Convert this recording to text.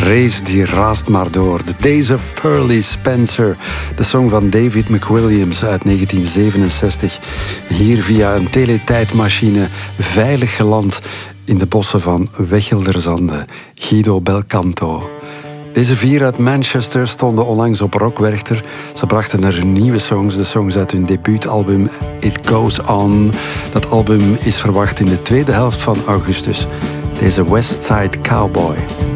race die raast maar door. The Days of Pearly Spencer. De song van David McWilliams uit 1967. Hier via een teletijdmachine veilig geland in de bossen van Wechelderzande. Guido Belcanto. Deze 4 uit Manchester stonden onlangs op Rockwerchter. Ze brachten er nieuwe songs, de songs uit hun debuutalbum It Goes On. Dat album is verwacht in de tweede helft van augustus. Deze West Side Cowboy.